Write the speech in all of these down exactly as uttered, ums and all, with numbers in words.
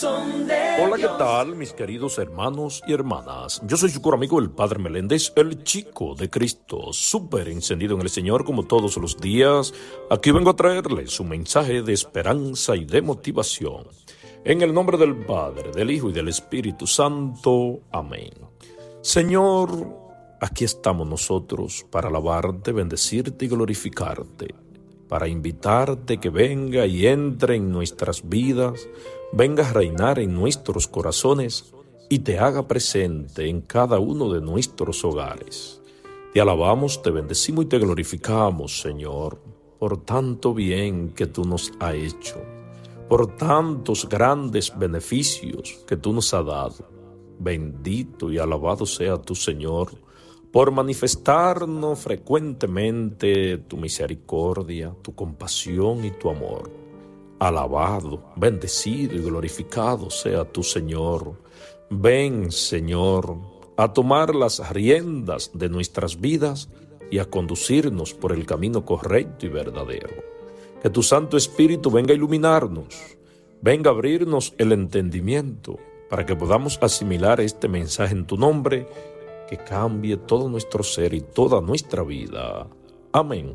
Hola, ¿qué tal, mis queridos hermanos y hermanas? Yo soy su coro amigo, el Padre Meléndez, el chico de Cristo, súper encendido en el Señor como todos los días. Aquí vengo a traerles un mensaje de esperanza y de motivación. En el nombre del Padre, del Hijo y del Espíritu Santo. Amén. Señor, aquí estamos nosotros para alabarte, bendecirte y glorificarte, para invitarte que venga y entre en nuestras vidas, venga a reinar en nuestros corazones y te haga presente en cada uno de nuestros hogares. Te alabamos, te bendecimos y te glorificamos, Señor, por tanto bien que tú nos has hecho, por tantos grandes beneficios que tú nos has dado. Bendito y alabado sea tu Señor, por manifestarnos frecuentemente tu misericordia, tu compasión y tu amor. Alabado, bendecido y glorificado sea tu Señor. Ven, Señor, a tomar las riendas de nuestras vidas y a conducirnos por el camino correcto y verdadero. Que tu Santo Espíritu venga a iluminarnos, venga a abrirnos el entendimiento para que podamos asimilar este mensaje en tu nombre, que cambie todo nuestro ser y toda nuestra vida. Amén.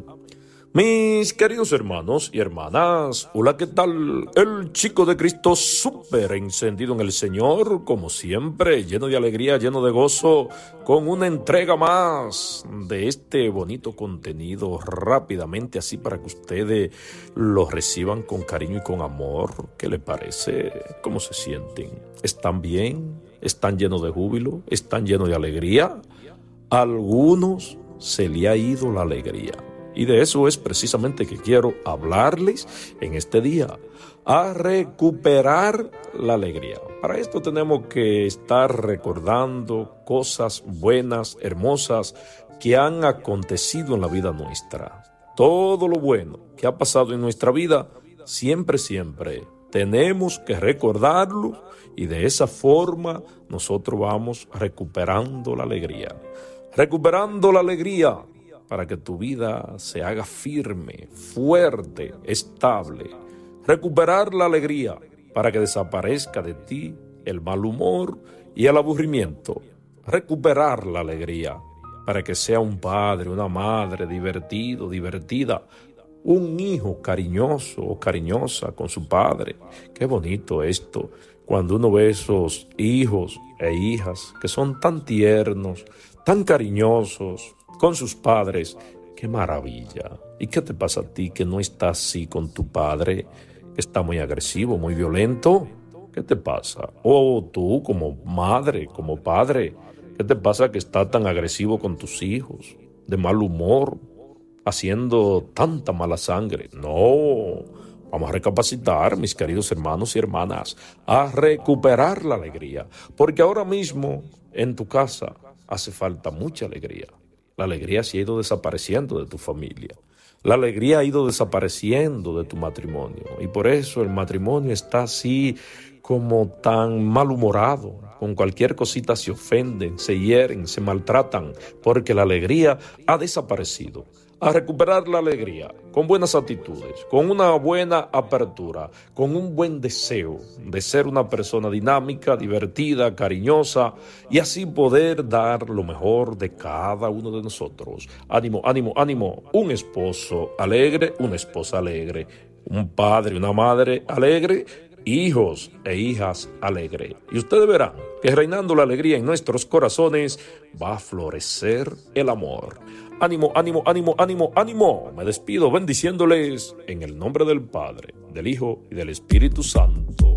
Mis queridos hermanos y hermanas, hola, ¿qué tal? El chico de Cristo súper encendido en el Señor, como siempre, lleno de alegría, lleno de gozo, con una entrega más de este bonito contenido rápidamente, así para que ustedes lo reciban con cariño y con amor. ¿Qué les parece? ¿Cómo se sienten? ¿Están bien? ¿Están llenos de júbilo? ¿Están llenos de alegría? A algunos se le ha ido la alegría. Y de eso es precisamente que quiero hablarles en este día, a recuperar la alegría. Para esto tenemos que estar recordando cosas buenas, hermosas, que han acontecido en la vida nuestra. Todo lo bueno que ha pasado en nuestra vida, siempre, siempre tenemos que recordarlo, y de esa forma nosotros vamos recuperando la alegría. Recuperando la alegría, para que tu vida se haga firme, fuerte, estable. Recuperar la alegría para que desaparezca de ti el mal humor y el aburrimiento. Recuperar la alegría para que sea un padre, una madre divertido, divertida, un hijo cariñoso o cariñosa con su padre. Qué bonito esto, cuando uno ve esos hijos e hijas que son tan tiernos, tan cariñosos con sus padres. ¡Qué maravilla! ¿Y qué te pasa a ti que no estás así con tu padre? ¿Está muy agresivo, muy violento? ¿Qué te pasa? O tú como madre, como padre, ¿qué te pasa que está tan agresivo con tus hijos? De mal humor, haciendo tanta mala sangre. No, vamos a recapacitar, mis queridos hermanos y hermanas, a recuperar la alegría, porque ahora mismo en tu casa hace falta mucha alegría. La alegría se ha ido desapareciendo de tu familia. La alegría ha ido desapareciendo de tu matrimonio. Y por eso el matrimonio está así como tan malhumorado. Con cualquier cosita se ofenden, se hieren, se maltratan, porque la alegría ha desaparecido. A recuperar la alegría con buenas actitudes, con una buena apertura, con un buen deseo de ser una persona dinámica, divertida, cariñosa, y así poder dar lo mejor de cada uno de nosotros. Ánimo, ánimo, ánimo. Un esposo alegre, una esposa alegre, un padre, una madre alegre, hijos e hijas alegres. Y ustedes verán que reinando la alegría en nuestros corazones va a florecer el amor. Ánimo, ánimo, ánimo, ánimo, ánimo. Me despido bendiciéndoles en el nombre del Padre, del Hijo y del Espíritu Santo.